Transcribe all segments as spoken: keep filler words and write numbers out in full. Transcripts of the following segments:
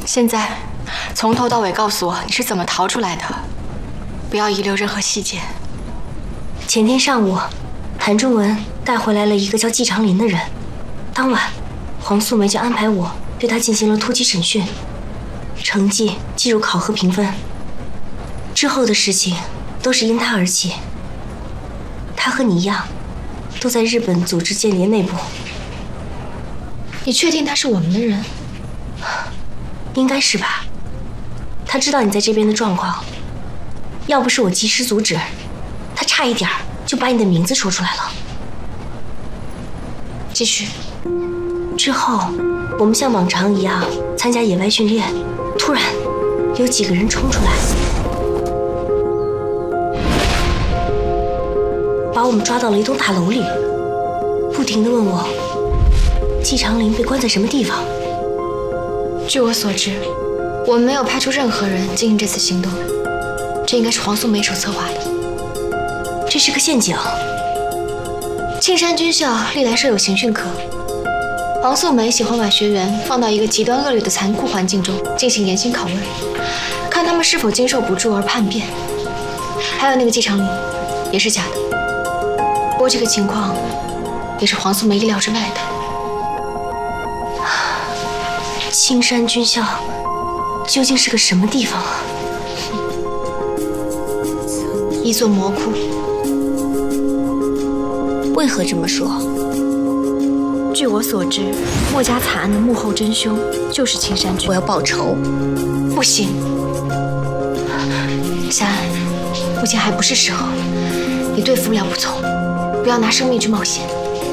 现在，从头到尾告诉我你是怎么逃出来的，不要遗留任何细节。 前天上午，谭仲文带回来了一个叫季长林的人，当晚，黄素梅就安排我对他进行了突击审讯，成绩计入考核评分。之后的事情都是因他而起。他和你一样，都在日本组织间谍内部。 你确定他是我们的人？ 应该是吧。他知道你在这边的状况，要不是我及时阻止，他差一点就把你的名字说出来了。 继续。 之后，我们像往常一样参加野外训练，突然有几个人冲出来，把我们抓到了一栋大楼里，不停地问我季长林被关在什么地方。 据我所知，我们没有派出任何人进行这次行动，这应该是黄素梅手策划的。 这是个陷阱。 青山军校历来设有刑讯科，黄素梅喜欢把学员放到一个极端恶劣的残酷环境中进行严刑拷问，看他们是否经受不住而叛变。还有那个季长林，也是假的。不过这个情况也是黄素梅意料之外的。 青山军校究竟是个什么地方啊？ 一座魔窟。 为何这么说？ 据我所知，墨家惨案的幕后真凶就是青山君。 我要报仇。 不行，夏安，目前还不是时候，你对付不了不从，不要拿生命去冒险。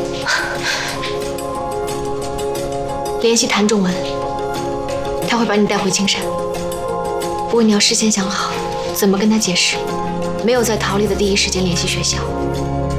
联系谭仲文，他会把你带回青山。不过你要事先想好，怎么跟他解释，没有在逃离的第一时间联系学校。